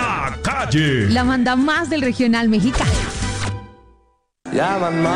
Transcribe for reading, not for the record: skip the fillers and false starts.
La Calle. La banda más del regional mexicano. Ya, mamá.